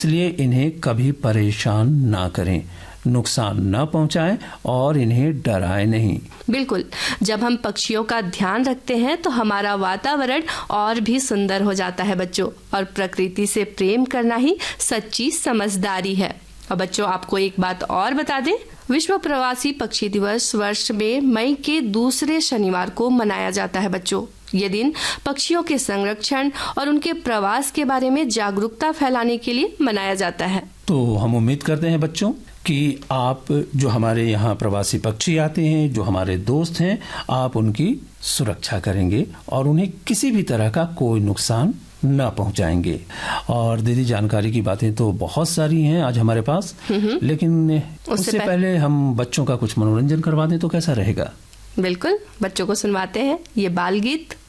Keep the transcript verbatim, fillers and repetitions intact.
इसलिए इन्हें कभी परेशान ना करें, नुकसान न पहुंचाएं और इन्हें डराएं नहीं। बिल्कुल, जब हम पक्षियों का ध्यान रखते हैं तो हमारा वातावरण और भी सुंदर हो जाता है बच्चों, और प्रकृति से प्रेम करना ही सच्ची समझदारी है। और बच्चों, आपको एक बात और बता दें, विश्व प्रवासी पक्षी दिवस वर्ष में मई के दूसरे शनिवार को मनाया जाता है बच्चों। ये दिन पक्षियों के संरक्षण और उनके प्रवास के बारे में जागरूकता फैलाने के लिए मनाया जाता है। तो हम उम्मीद करते हैं बच्चों कि आप जो हमारे यहाँ प्रवासी पक्षी आते हैं, जो हमारे दोस्त हैं, आप उनकी सुरक्षा करेंगे और उन्हें किसी भी तरह का कोई नुकसान न पहुंचाएंगे। और दीदी, जानकारी की बातें तो बहुत सारी हैं आज हमारे पास, लेकिन उससे पहले हम बच्चों का कुछ मनोरंजन करवा दें तो कैसा रहेगा? बिल्कुल, बच्चों को सुनवाते हैं ये बाल गीत।